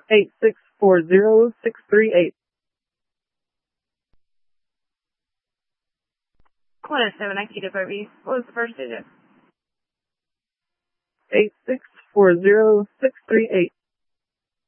8640638. What is 792 What was the first digit? 8640638.